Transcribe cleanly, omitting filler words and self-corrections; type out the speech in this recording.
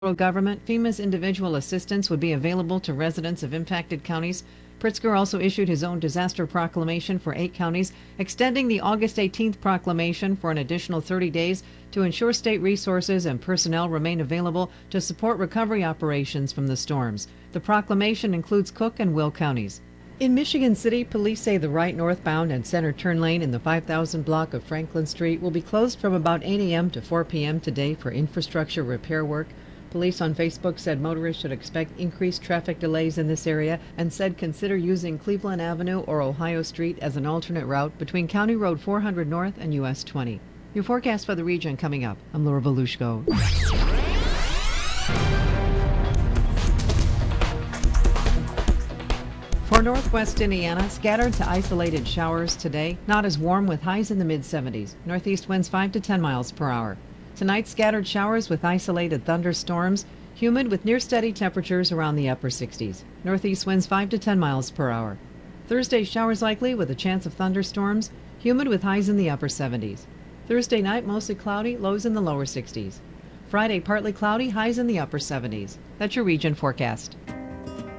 Federal government, FEMA's individual assistance would be available to residents of impacted counties. Pritzker also issued his own disaster proclamation for 8 counties, extending the August 18th proclamation for an additional 30 days to ensure state resources and personnel remain available to support recovery operations from the storms. The proclamation includes Cook and Will counties. In Michigan City, police say the right northbound and center turn lane in the 5000 block of Franklin Street will be closed from about 8 a.m. to 4 p.m. today for infrastructure repair work. Police on Facebook said motorists should expect increased traffic delays in this area and said consider using Cleveland Avenue or Ohio Street as an alternate route between County Road 400 North and US 20. Your forecast for the region coming up. I'm Laura Volushko. For northwest Indiana, scattered to isolated showers today. Not as warm with highs in the mid-70s. Northeast winds 5 to 10 miles per hour. Tonight, scattered showers with isolated thunderstorms. Humid with near steady temperatures around the upper 60s. Northeast winds 5 to 10 miles per hour. Thursday, showers likely with a chance of thunderstorms. Humid with highs in the upper 70s. Thursday night, mostly cloudy, lows in the lower 60s. Friday, partly cloudy, highs in the upper 70s. That's your region forecast.